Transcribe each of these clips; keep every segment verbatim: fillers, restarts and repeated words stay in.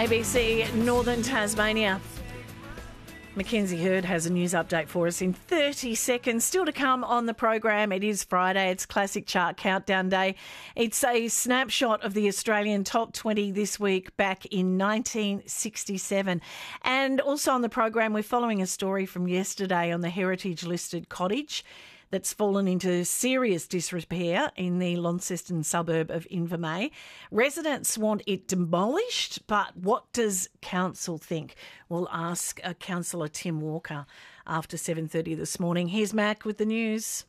A B C Northern Tasmania. Mackenzie Hurd has a news update for us in thirty seconds. Still to come on the program. It is Friday. It's Classic Chart Countdown Day. It's a snapshot of the Australian top twenty this week back in nineteen sixty-seven. And also on the program, we're following a story from yesterday on the heritage-listed cottage that's fallen into serious disrepair in the Launceston suburb of Invermay. Residents want it demolished, but what does council think? We'll ask uh, Councillor Tim Walker after seven thirty this morning. Here's Mac with the news.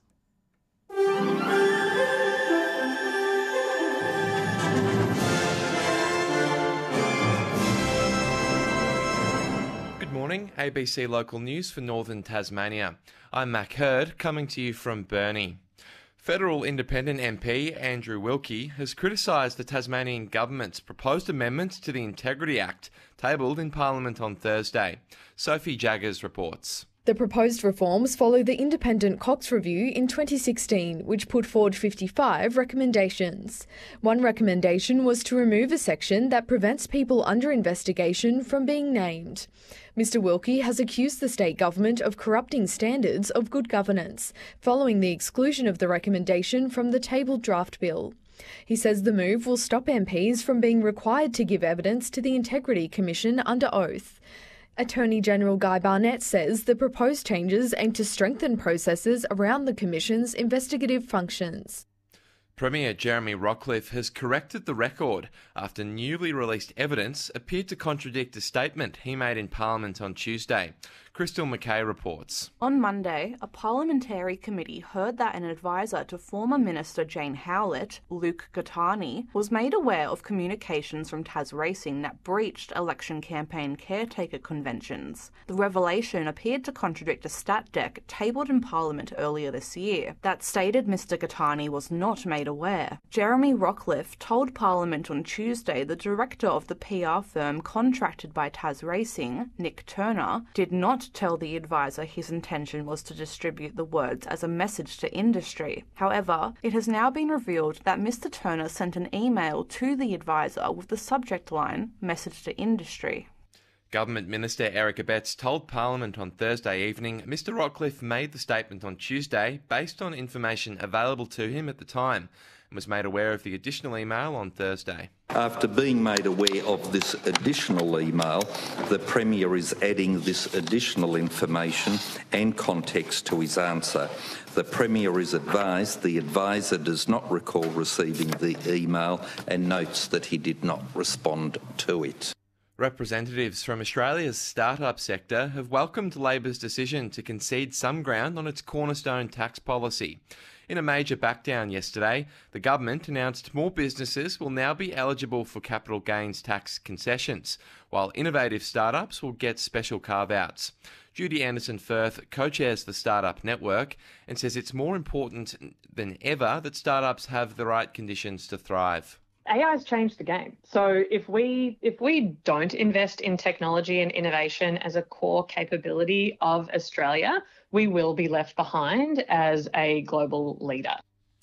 Good morning, A B C Local News for Northern Tasmania. I'm Mac Hurd, coming to you from Burnie. Federal Independent M P Andrew Wilkie has criticised the Tasmanian Government's proposed amendments to the Integrity Act, tabled in Parliament on Thursday. Sophie Jaggers reports. The proposed reforms follow the Independent Cox Review in twenty sixteen, which put forward fifty-five recommendations. One recommendation was to remove a section that prevents people under investigation from being named. Mister Wilkie has accused the state government of corrupting standards of good governance, following the exclusion of the recommendation from the tabled draft bill. He says the move will stop M Ps from being required to give evidence to the Integrity Commission under oath. Attorney General Guy Barnett says the proposed changes aim to strengthen processes around the Commission's investigative functions. Premier Jeremy Rockliff has corrected the record after newly released evidence appeared to contradict a statement he made in Parliament on Tuesday. Crystal McKay reports. On Monday, a parliamentary committee heard that an advisor to former Minister Jane Howlett, Luke Gattani, was made aware of communications from TasRacing that breached election campaign caretaker conventions. The revelation appeared to contradict a stat deck tabled in Parliament earlier this year that stated Mister Gattani was not made aware. Jeremy Rockliff told Parliament on Tuesday the director of the P R firm contracted by TasRacing, Nick Turner, did not tell the advisor his intention was to distribute the words as a message to industry. However, it has now been revealed that Mister Turner sent an email to the advisor with the subject line, Message to Industry. Government Minister Eric Abetz told Parliament on Thursday evening Mister Rockliff made the statement on Tuesday based on information available to him at the time and was made aware of the additional email on Thursday. After being made aware of this additional email, the Premier is adding this additional information and context to his answer. The Premier is advised the advisor does not recall receiving the email and notes that he did not respond to it. Representatives from Australia's startup sector have welcomed Labor's decision to concede some ground on its cornerstone tax policy. In a major backdown yesterday, the government announced more businesses will now be eligible for capital gains tax concessions, while innovative startups will get special carve-outs. Judy Anderson-Firth co-chairs the Startup Network and says it's more important than ever that startups have the right conditions to thrive. A I has changed the game. So if we if we don't invest in technology and innovation as a core capability of Australia, we will be left behind as a global leader.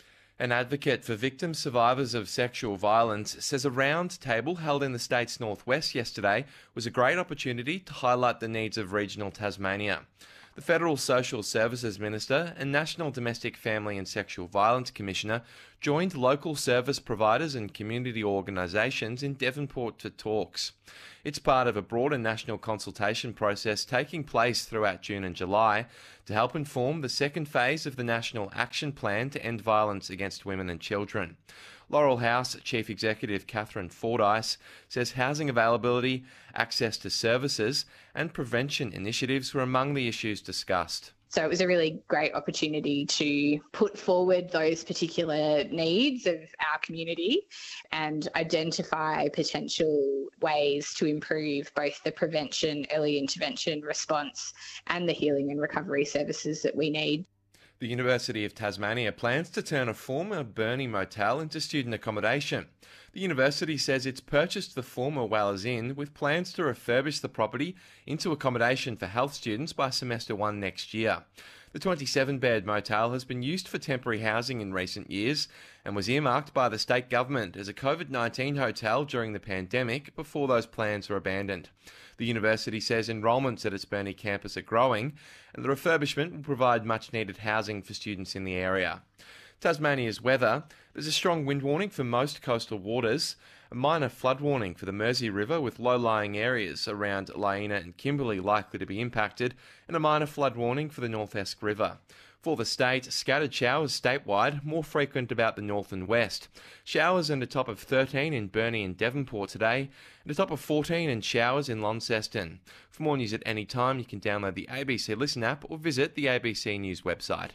An advocate for victim survivors of sexual violence says a round table held in the state's northwest yesterday was a great opportunity to highlight the needs of regional Tasmania. The Federal Social Services Minister and National Domestic Family and Sexual Violence Commissioner joined local service providers and community organisations in Devonport to talks. It's part of a broader national consultation process taking place throughout June and July to help inform the second phase of the National Action Plan to End Violence Against Women and Children. Laurel House Chief Executive Catherine Fordyce says housing availability, access to services and prevention initiatives were among the issues discussed. So it was a really great opportunity to put forward those particular needs of our community and identify potential ways to improve both the prevention, early intervention, response and the healing and recovery services that we need. The University of Tasmania plans to turn a former Burnie motel into student accommodation. The university says it's purchased the former Whalers Inn with plans to refurbish the property into accommodation for health students by semester one next year. The twenty-seven bed motel has been used for temporary housing in recent years and was earmarked by the state government as a COVID nineteen hotel during the pandemic before those plans were abandoned. The university says enrolments at its Burnie campus are growing and the refurbishment will provide much needed housing for students in the area. Tasmania's weather. There's a strong wind warning for most coastal waters, a minor flood warning for the Mersey River with low-lying areas around Laina and Kimberley likely to be impacted, and a minor flood warning for the North Esk River. For the state, scattered showers statewide, more frequent about the north and west. Showers and a top of thirteen in Burnie and Devonport today, and a top of fourteen and showers in Launceston. For more news at any time, you can download the A B C Listen app or visit the A B C News website.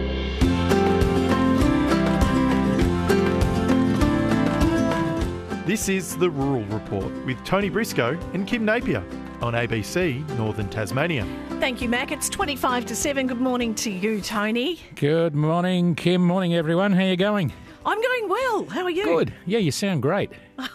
This is the Rural Report with Tony Briscoe and Kim Napier on A B C Northern Tasmania. Thank you, Mac. It's twenty-five to seven. Good morning to you, Tony. Good morning, Kim. Morning, everyone. How you going? I'm going well. How are you? Good. Yeah, you sound great.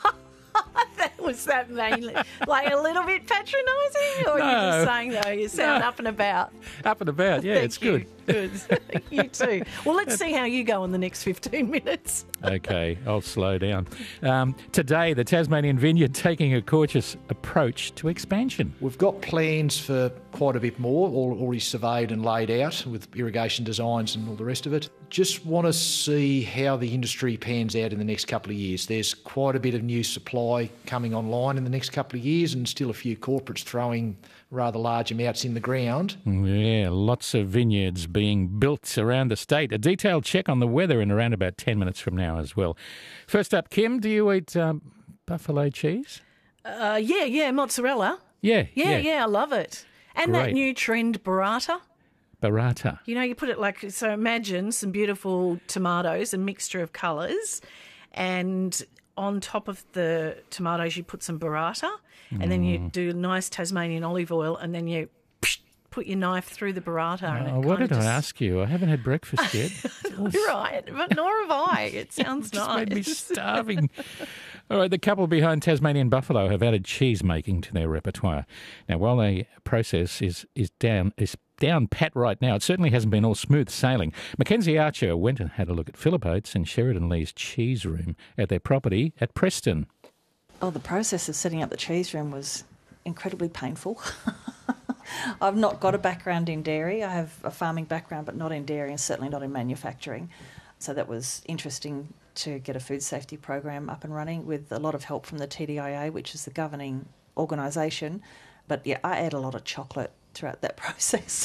That was that mainly like a little bit patronising, or No. you just saying though you sound No. up and about. Up and about. Yeah, Thank it's you. good. Good. You too. Well, let's see how you go in the next fifteen minutes. Okay, I'll slow down. Um, today, the Tasmanian Vineyard taking a cautious approach to expansion. We've got plans for quite a bit more, all already surveyed and laid out with irrigation designs and all the rest of it. Just want to see how the industry pans out in the next couple of years. There's quite a bit of new supply coming online in the next couple of years and still a few corporates throwing rather large amounts in the ground. Yeah, lots of vineyards being built around the state. A detailed check on the weather in around about ten minutes from now as well. First up, Kim, do you eat um, buffalo cheese? Uh, yeah, yeah, mozzarella. Yeah, Yeah, yeah, yeah. I love it. And that Great. new trend burrata. Burrata. You know, you put it like, so imagine some beautiful tomatoes, a mixture of colours, and on top of the tomatoes you put some burrata, and then you do nice Tasmanian olive oil, and then you psh, put your knife through the burrata. and Oh, it what kind did of I just, ask you? I haven't had breakfast yet. You're right, but nor have I. It sounds Just nice. made me starving. All right, the couple behind Tasmanian Buffalo have added cheese making to their repertoire. Now, while the process is is down is down pat right now, it certainly hasn't been all smooth sailing. Mackenzie Archer went and had a look at Phillip Oates and Sheridan Lee's cheese room at their property at Preston. Oh, the process of setting up the cheese room was incredibly painful. I've not got a background in dairy. I have a farming background, but not in dairy and certainly not in manufacturing. So that was interesting to get a food safety program up and running with a lot of help from the T D I A, which is the governing organisation. But yeah, I ate a lot of chocolate throughout that process.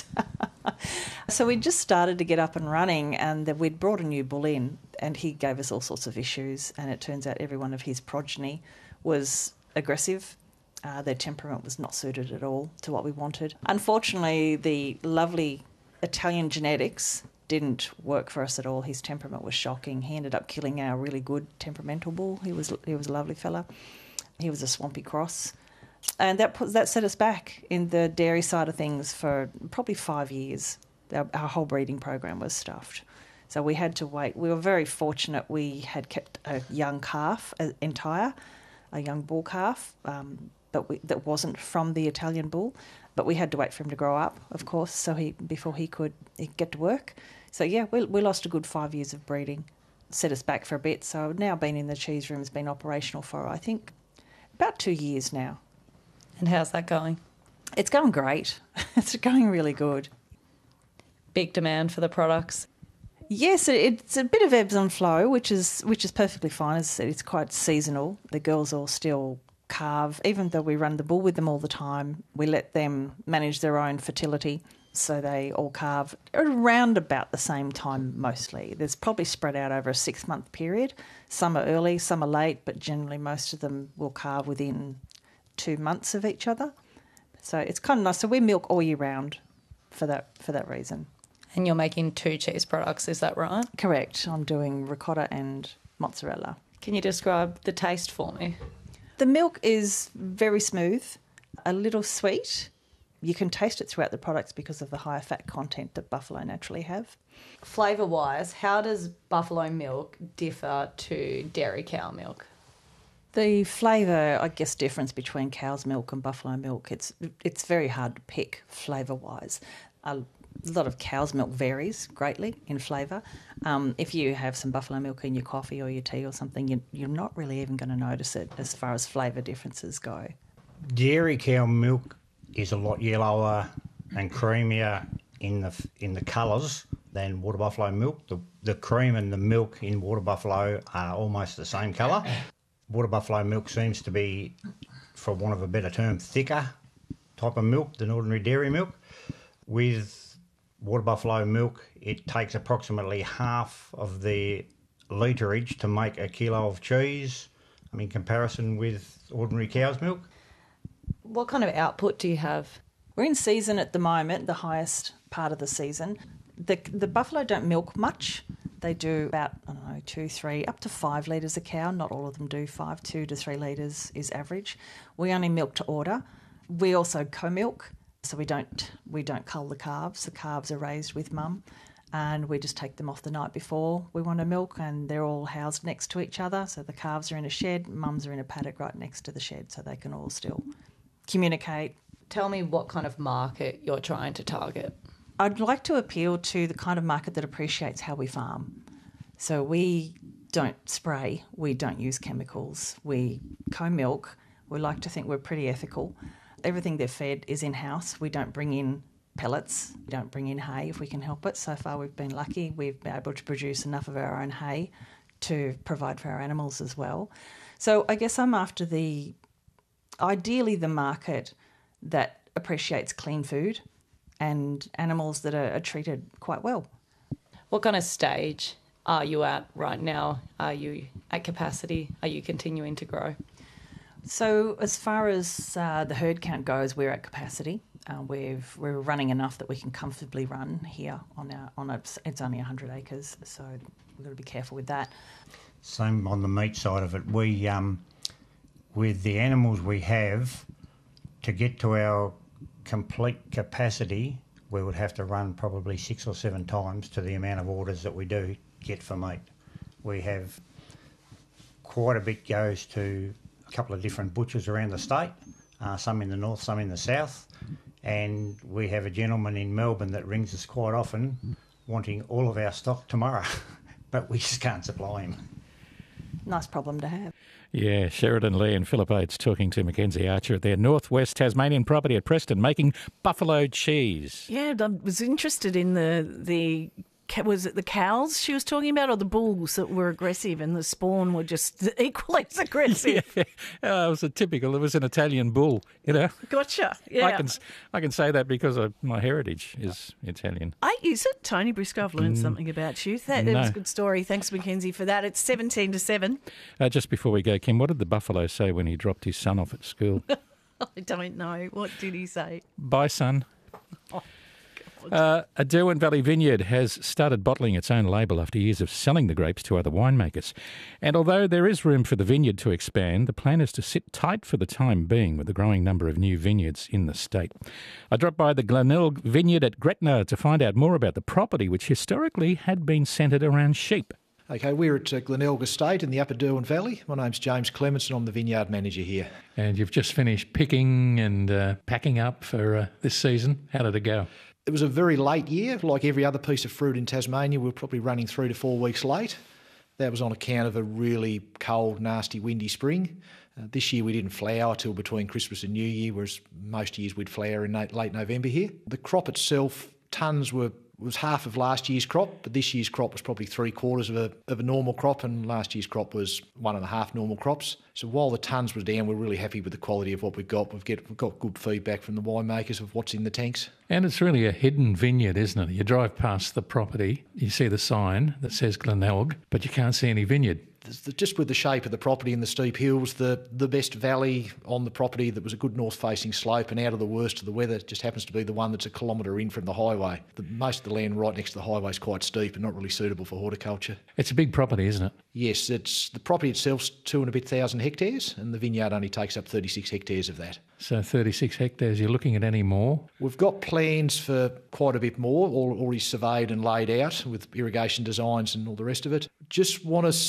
So we just started to get up and running, and then we'd brought a new bull in, and he gave us all sorts of issues, and it turns out every one of his progeny was aggressive. Uh, their temperament was not suited at all to what we wanted. Unfortunately, the lovely Italian genetics didn't work for us at all. His temperament was shocking. He ended up killing our really good temperamental bull. He was he was a lovely fella. He was a swampy cross. And that put, that set us back in the dairy side of things for probably five years. Our, our whole breeding program was stuffed. So we had to wait. We were very fortunate we had kept a young calf uh, entire, a young bull calf, um, but we, that wasn't from the Italian bull. But we had to wait for him to grow up, of course, so he before he could he could get to work. So yeah, we, we lost a good five years of breeding, set us back for a bit. So I've now been in the cheese room, has been operational for, I think, about two years now. And how's that going? It's going great. It's going really good. Big demand for the products? Yes, it's a bit of ebbs and flow, which is which is perfectly fine. As I said, it's quite seasonal. The girls all still calve, even though we run the bull with them all the time. We let them manage their own fertility, so they all calve around about the same time mostly. There's probably spread out over a six-month period. Some are early, some are late, but generally most of them will calve within two months of each other. So it's kind of nice. So we milk all year round for that for that reason. And you're making two cheese products, is that right? Correct. I'm doing ricotta and mozzarella. Can you describe the taste for me? The milk is very smooth, a little sweet. You can taste it throughout the products because of the higher fat content that buffalo naturally have. Flavour-wise, how does buffalo milk differ to dairy cow milk? The flavour, I guess, difference between cow's milk and buffalo milk, it's it's very hard to pick flavour-wise. A lot of cow's milk varies greatly in flavour. Um, if you have some buffalo milk in your coffee or your tea or something, you, you're not really even going to notice it as far as flavour differences go. Dairy cow milk is a lot yellower and creamier in the in the colours than water buffalo milk. The, the cream and the milk in water buffalo are almost the same colour. Water buffalo milk seems to be, for want of a better term, thicker type of milk than ordinary dairy milk. With water buffalo milk, it takes approximately half of the litrage to make a kilo of cheese, I mean, in comparison with ordinary cow's milk. What kind of output do you have? We're in season at the moment, the highest part of the season. The, the buffalo don't milk much. They do about, I don't know, two, three, up to five litres a cow. Not all of them do five, two to three litres is average. We only milk to order. We also co-milk, so we don't we don't cull the calves. The calves are raised with mum, and we just take them off the night before we want to milk, and they're all housed next to each other. So the calves are in a shed, mums are in a paddock right next to the shed, so they can all still communicate. Tell me what kind of market you're trying to target. I'd like to appeal to the kind of market that appreciates how we farm. So we don't spray, we don't use chemicals, we co-milk. We like to think we're pretty ethical. Everything they're fed is in-house. We don't bring in pellets, we don't bring in hay if we can help it. So far we've been lucky. We've been able to produce enough of our own hay to provide for our animals as well. So I guess I'm after the, ideally the market that appreciates clean food and animals that are, are treated quite well. What kind of stage are you at right now? Are you at capacity? Are you continuing to grow? So as far as uh, the herd count goes, we're at capacity. Uh, we've, we're running enough that we can comfortably run here on our on a, it's only one hundred acres, so we've got to be careful with that. Same on the meat side of it. We, um, with the animals we have, to get to our complete capacity, we would have to run probably six or seven times to the amount of orders that we do get for meat. We have quite a bit goes to a couple of different butchers around the state, uh, some in the north, some in the south, and we have a gentleman in Melbourne that rings us quite often wanting all of our stock tomorrow, but we just can't supply him. Nice problem to have. Yeah, Sheridan Lee and Philip Oates talking to Mackenzie Archer at their Northwest Tasmanian property at Preston, making buffalo cheese. Yeah, I was interested in the the was it the cows she was talking about, or the bulls that were aggressive and the spawn were just equally as aggressive? Yeah, oh, it was a typical. It was an Italian bull, you know. Gotcha. Yeah, I can I can say that because of my heritage is Italian. I is it Tony Briscoe? I've learned mm. something about you. That, that no. was a good story. Thanks, Mackenzie, for that. It's seventeen to seven. Uh, just before we go, Kim, what did the buffalo say when he dropped his son off at school? I don't know. What did he say? Bye, son. Oh. Uh, a Derwent Valley vineyard has started bottling its own label after years of selling the grapes to other winemakers. And although there is room for the vineyard to expand, the plan is to sit tight for the time being with the growing number of new vineyards in the state. I dropped by the Glenelg vineyard at Gretna to find out more about the property, which historically had been centred around sheep. Okay, we're at uh, Glenelg Estate in the Upper Derwent Valley. My name's James Clements and I'm the vineyard manager here. And you've just finished picking and uh, packing up for uh, this season. How did it go? It was a very late year. Like every other piece of fruit in Tasmania, we were probably running three to four weeks late. That was on account of a really cold, nasty, windy spring. Uh, this year we didn't flower till between Christmas and New Year, whereas most years we'd flower in late November here. The crop itself, tonnes were was half of last year's crop, but this year's crop was probably three quarters of a of a normal crop, and last year's crop was one and a half normal crops. So while the tonnes was down, we're really happy with the quality of what we've got. We've, get, we've got good feedback from the winemakers of what's in the tanks. And it's really a hidden vineyard, isn't it? You drive past the property, you see the sign that says Glenelg, but you can't see any vineyard. Just with the shape of the property and the steep hills, the, the best valley on the property that was a good north-facing slope and out of the worst of the weather just happens to be the one that's a kilometre in from the highway. The, most of the land right next to the highway is quite steep and not really suitable for horticulture. It's a big property, isn't it? Yes, it's the property itself's two and a bit thousand hectares and the vineyard only takes up thirty-six hectares of that. So thirty-six hectares, you're looking at any more? We've got plans for quite a bit more, all already surveyed and laid out with irrigation designs and all the rest of it. Just want to see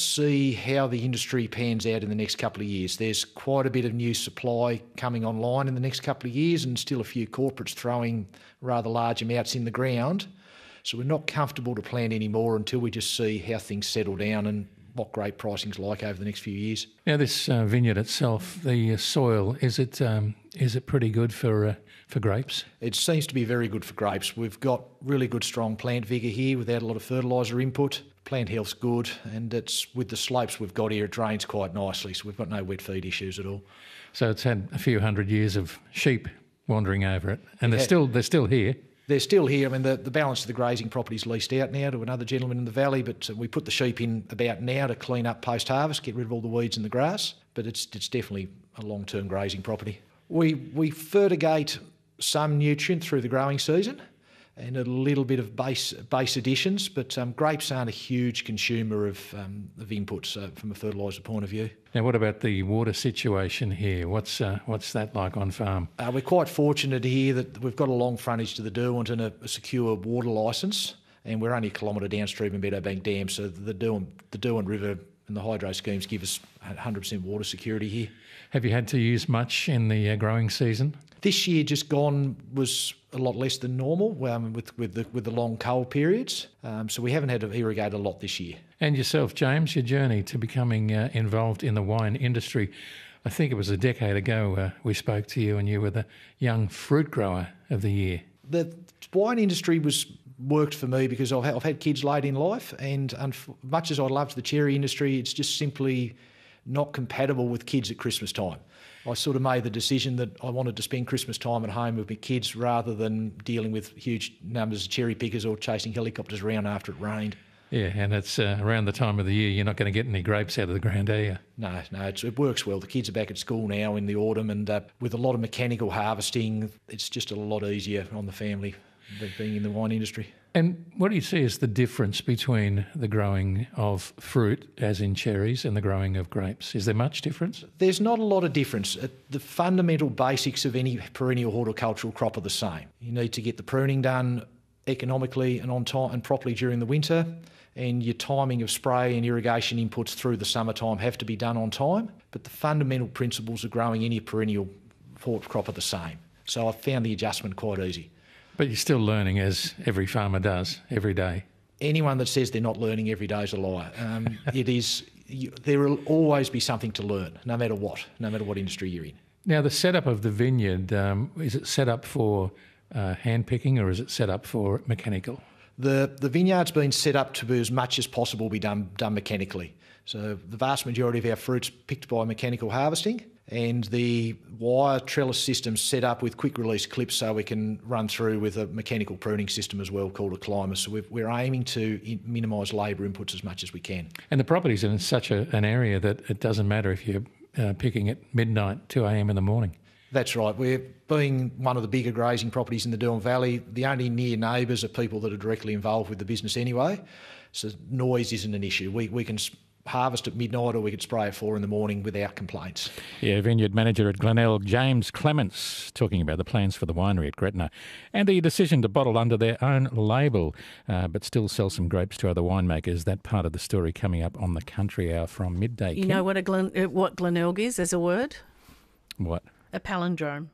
see how the industry pans out in the next couple of years. There's quite a bit of new supply coming online in the next couple of years, and still a few corporates throwing rather large amounts in the ground. So we're not comfortable to plant any more until we just see how things settle down and what grape pricing's like over the next few years. Now, this uh, vineyard itself, the uh, soil, is it um, is it pretty good for uh, for grapes? It seems to be very good for grapes. We've got really good, strong plant vigour here without a lot of fertiliser input. Plant health's good, and it's with the slopes we've got here, it drains quite nicely, so we've got no wet feed issues at all. So it's had a few hundred years of sheep wandering over it, and they're Yeah. still they're still here. They're still here. I mean, the, the balance of the grazing property's leased out now to another gentleman in the valley, but uh, we put the sheep in about now to clean up post-harvest, get rid of all the weeds and the grass, but it's it's definitely a long-term grazing property. We, we fertigate some nutrient through the growing season and a little bit of base base additions, but um, grapes aren't a huge consumer of, um, of inputs uh, from a fertiliser point of view. Now, what about the water situation here? What's uh, what's that like on farm? Uh, we're quite fortunate here that we've got a long frontage to the Derwent and a, a secure water licence, and we're only a kilometre downstream of Meadowbank Dam, so the Derwent, the Derwent River and the hydro schemes give us one hundred percent water security here. Have you had to use much in the uh, growing season? This year just gone was a lot less than normal um, with, with, the, with the long cold periods, um, so we haven't had to irrigate a lot this year. And yourself, James, your journey to becoming uh, involved in the wine industry. I think it was a decade ago uh, we spoke to you, and you were the young fruit grower of the year. The wine industry was worked for me because I've had, I've had kids late in life, and unf- much as I loved the cherry industry, it's just simply not compatible with kids at Christmas time. I sort of made the decision that I wanted to spend Christmas time at home with my kids rather than dealing with huge numbers of cherry pickers or chasing helicopters around after it rained. Yeah, and it's uh, around the time of the year you're not going to get any grapes out of the ground, are you? No, no, it's, it works well. The kids are back at school now in the autumn, and uh, with a lot of mechanical harvesting, it's just a lot easier on the family than being in the wine industry. And what do you see as the difference between the growing of fruit, as in cherries, and the growing of grapes? Is there much difference? There's not a lot of difference. The fundamental basics of any perennial horticultural crop are the same. You need to get the pruning done economically and on time and properly during the winter, and your timing of spray and irrigation inputs through the summertime have to be done on time. But the fundamental principles of growing any perennial hort crop are the same. So I've found the adjustment quite easy. But you're still learning, as every farmer does, every day. Anyone that says they're not learning every day is a liar. Um, it is. You, there will always be something to learn, no matter what, no matter what industry you're in. Now, the setup of the vineyard, um, is it set up for uh, hand picking, or is it set up for mechanical? The the vineyard's been set up to be as much as possible be done done mechanically. So the vast majority of our fruit's picked by mechanical harvesting, and the wire trellis system's set up with quick release clips so we can run through with a mechanical pruning system as well called a climber. So we've, we're aiming to minimise labour inputs as much as we can. And the property's in such a, an area that it doesn't matter if you're uh, picking at midnight, two a.m. in the morning. That's right. We're being one of the bigger grazing properties in the Derwent Valley. The only near neighbours are people that are directly involved with the business anyway, so noise isn't an issue. We we can harvest at midnight or we could spray at four in the morning without complaints. Yeah, vineyard manager at Glenelg, James Clements, talking about the plans for the winery at Gretna and the decision to bottle under their own label uh, but still sell some grapes to other winemakers. That part of the story coming up on the Country Hour from midday. You Kim? know what a Glen, uh, what Glenelg is as a word? What? A palindrome.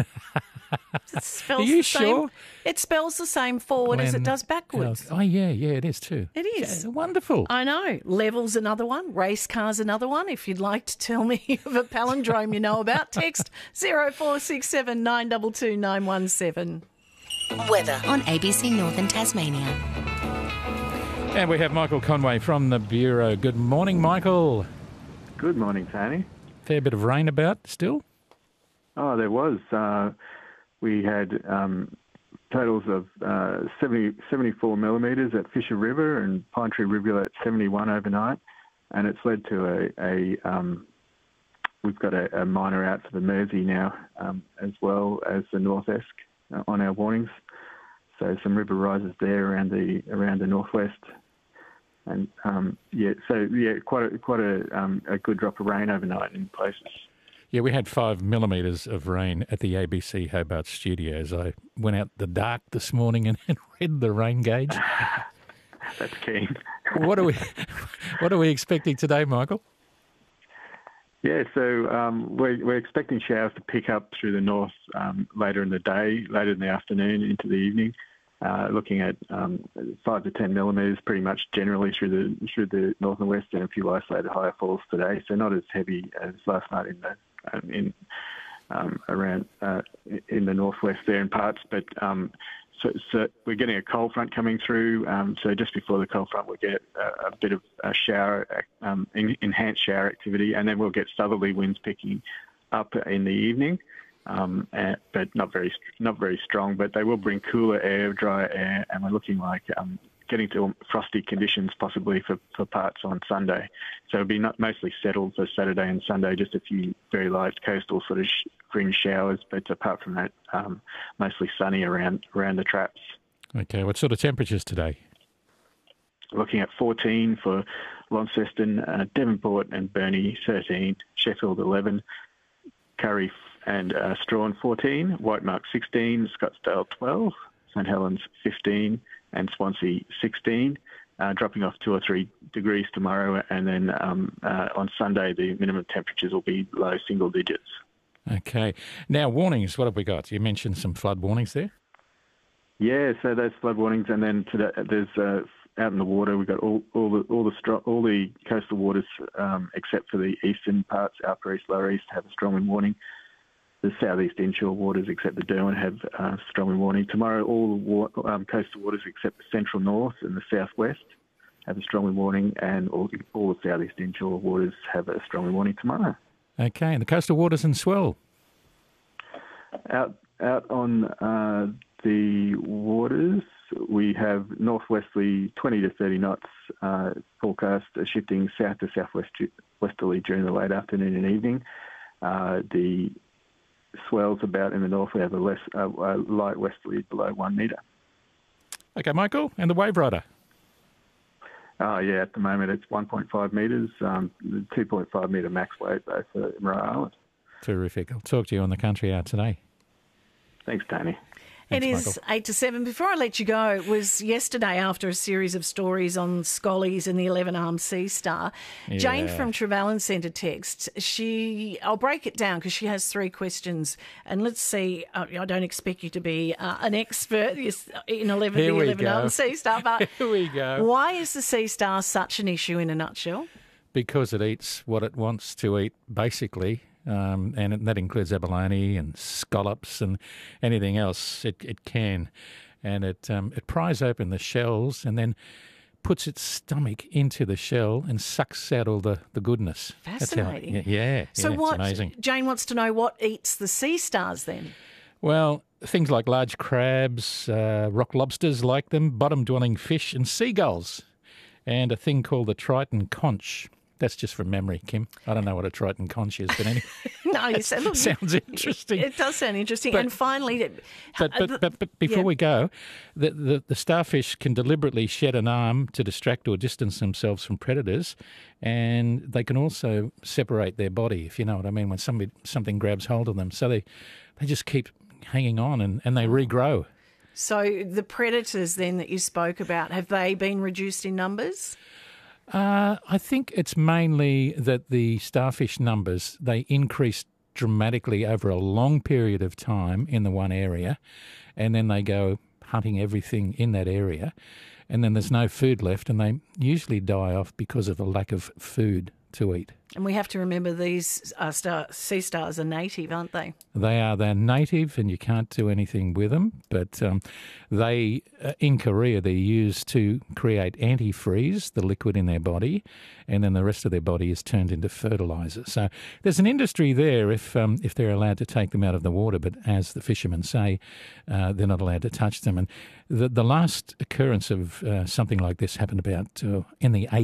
It spells Are you the same, sure? It spells the same forward as it Glen- does backwards. Oh, yeah, yeah, it is too. It is. Yeah, wonderful. I know. Level's another one. Race car's another one. If you'd like to tell me of a palindrome you know about, text zero four six seven nine two two nine one seven. Weather on A B C Northern Tasmania. And we have Michael Conway from the Bureau. Good morning, Michael. Good morning, Tony. Fair bit of rain about still? Oh, there was. Uh, we had um, totals of uh, seventy, seventy-four millimetres at Fisher River and Pine Tree Rivulet seventy-one overnight, and it's led to a, a um, we've got a, a minor out for the Mersey now, um, as well as the North Esk uh, on our warnings. So some river rises there around the around the northwest, and um, yeah, so yeah, quite a quite a um, a good drop of rain overnight in places. Yeah, we had five millimetres of rain at the A B C Hobart studios. I went out the dark this morning and read the rain gauge. That's keen. what are we what are we expecting today, Michael? Yeah, so um, we're, we're expecting showers to pick up through the north um, later in the day, later in the afternoon into the evening. Uh, looking at um, five to ten millimetres, pretty much generally through the through the north and west, and a few isolated higher falls today. So not as heavy as last night in the um, in um, around uh, in the northwest there in parts, but um, so, so we're getting a cold front coming through. Um, so just before the cold front, we'll get a, a bit of a shower, um, in, enhanced shower activity, and then we'll get southerly winds picking up in the evening. Um, and, but not very not very strong, but they will bring cooler air, drier air, and we're looking like um, getting to frosty conditions possibly for, for parts on Sunday. So it'll be not mostly settled for Saturday and Sunday, just a few very light coastal sort of sh- fringe showers, but apart from that, um, mostly sunny around around the traps. Okay, what sort of temperatures today? Looking at fourteen for Launceston, uh, Devonport and Burnie thirteen, Sheffield eleven, Curry and uh, Strahan fourteen, Whitemark sixteen, Scottsdale twelve, St Helens fifteen, and Swansea sixteen, uh, dropping off two or three degrees tomorrow, and then um, uh, on Sunday the minimum temperatures will be low single digits. Okay. Now, warnings, what have we got? You mentioned some flood warnings there? Yeah, so those flood warnings, and then today, there's uh, out in the water we've got all, all the all the stro- all the coastal waters um, except for the eastern parts, upper east, lower east, have a strong wind warning. The southeast inshore waters, except the Derwent, have uh, strong wind warning. Tomorrow, all the wa- um, coastal waters, except the central north and the southwest, have a strong wind warning, and all, all the southeast inshore waters have a strong wind warning tomorrow. Okay, and the coastal waters and swell? Out out on uh, the waters, we have northwesterly twenty to thirty knots uh, forecast, uh, shifting south to southwesterly during the late afternoon and evening. Uh, the swells about in the north, we have a less uh, a light westerly below one metre. Okay, Michael, and the wave rider? Oh, yeah, at the moment it's one point five metres, um, two point five metre max wave though for Murray Island. Terrific. I'll talk to you on the Country Hour today. Thanks, Tony. It Thanks, is Michael. eight to seven. Before I let you go, it was yesterday after a series of stories on Scollies and the eleven-armed Sea Star. Yeah. Jane from Trevelyan sent a text. She, I'll break it down because she has three questions. And let's see, uh, I don't expect you to be uh, an expert in eleven, Here the we eleven-armed go. Sea Star, but Here we go. why is the Sea Star such an issue in a nutshell? Because it eats what it wants to eat, basically. Um, and it, that includes abalone and scallops and anything else it, it can. And it um, it pries open the shells and then puts its stomach into the shell and sucks out all the, the goodness. Fascinating. That's how, yeah, yeah, So yeah, what? it's amazing. Jane wants to know what eats the sea stars then. Well, things like large crabs, uh, rock lobsters like them, bottom-dwelling fish and seagulls, and a thing called the Triton conch. That's just from memory, Kim. I don't know what a Triton conch is, but anyway. No, you said, look, sounds interesting. It does sound interesting. But- and finally, But uh, but, but, but before yeah. we go, the, the the starfish can deliberately shed an arm to distract or distance themselves from predators, and they can also separate their body, if you know what I mean, when somebody something grabs hold of them. So they, they just keep hanging on and, and they regrow. So the predators then that you spoke about, have they been reduced in numbers? Uh, I think it's mainly that the starfish numbers, they increase dramatically over a long period of time in the one area, and then they go hunting everything in that area, and then there's no food left, and they usually die off because of a lack of food to eat. And we have to remember these uh, star, sea stars are native, aren't they? They are they're native, and you can't do anything with them. But um, they, uh, in Korea, they're used to create antifreeze, the liquid in their body, and then the rest of their body is turned into fertilizer. So there's an industry there if um, if they're allowed to take them out of the water. But as the fishermen say, uh, they're not allowed to touch them. And the the last occurrence of uh, something like this happened about uh, in the